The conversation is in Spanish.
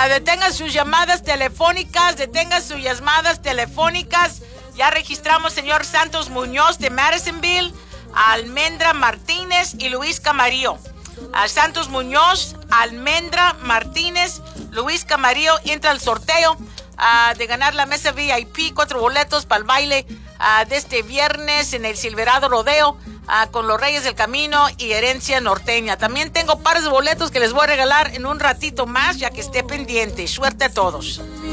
Detengan sus llamadas telefónicas, Ya registramos señor Santos Muñoz de Madisonville, Almendra Martínez y Luis Camarillo. Santos Muñoz, Almendra Martínez, Luis Camarillo entra al sorteo de ganar la mesa VIP, 4 boletos para el baile de este viernes en el Silverado Rodeo con los Reyes del Camino y Herencia Norteña. También tengo pares de boletos que les voy a regalar en un ratito más, ya que esté pendiente. Suerte a todos.